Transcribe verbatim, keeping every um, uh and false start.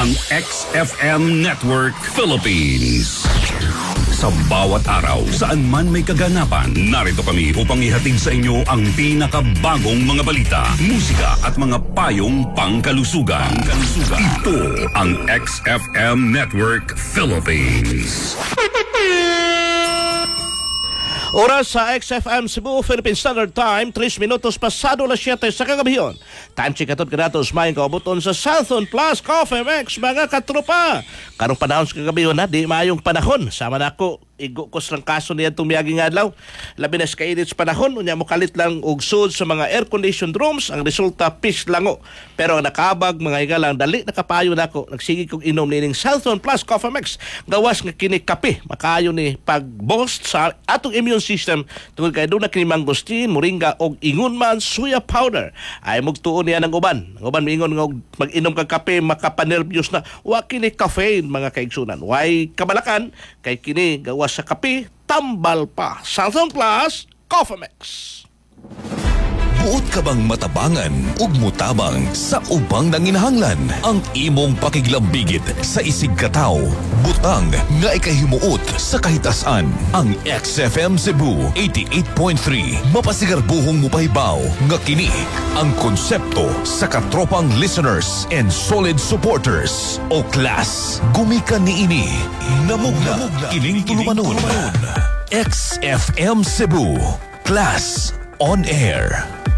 ang X F M Network Philippines. Sa bawat araw, saan man may kaganapan, narito kami upang ihatid sa inyo ang pinakabagong mga balita, musika at mga payong pangkalusugan. Pangkalusugan. Ito ang X F M Network Philippines. Oras sa X F M Cebu, Philippine Standard Time, tres minutos pasado las siyete sa kagabihan. Time check atot kanatos may kaubuton sa Southon Plus Coffee Max, mga katropa. Karong panahon sa kagabihan na, di maayong panahon. Sama na ako, igukos lang kaso niya itong miyaging adlaw. Labi na sa kainit sa panahon, unya mo kalit lang og sud sa mga air-conditioned rooms, ang resulta pis lango. Pero ang nakabag, mga higalang, dali nakapayo na ako. Nagsigi kong inom nining Southon Plus Coffee Max. Gawas nga kini kape, makayo ni pag-boost sa atong immune system tungod kay doon na kini mangosteen, moringa og ingon man suya powder. Ay mugtuon niya ng uban. Ang uban miingon nga mag-inom kag kape makapanervyos na wa kini caffeine, mga kaigsunan. Way kabalakan kay kini gawas sa kape, tambal pa. Southon Plus Coffee Mix. Buot ka bang matabangan ug mutabang sa ubang nanginahanglan? Ang imong pakiglambigit sa isig kataw, butang nga ikahimuot sa kahitasan. Ang X F M Cebu eighty-eight point three mapasigarbuhong mupahibaw nga kini ang konsepto sa katropang listeners and solid supporters. O class, gumikan niini, namugna, kining tulumanon. X F M Cebu, Class on Air.